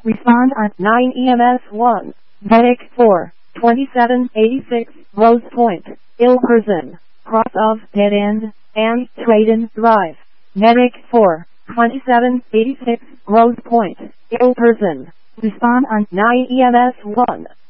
Respond on 9 EMS 1. Medic 4. 2786 Rose Point, ill person, cross of Dead End and Traden Drive. Medic 4. 2786 Rose Point, ill person. Respond on 9 EMS 1.